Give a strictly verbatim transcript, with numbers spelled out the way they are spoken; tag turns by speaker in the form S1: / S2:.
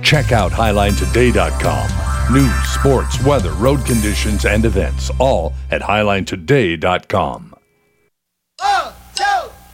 S1: Check out highline today dot com. News, sports, weather, road conditions, and events, all at highline today dot com.
S2: Uh!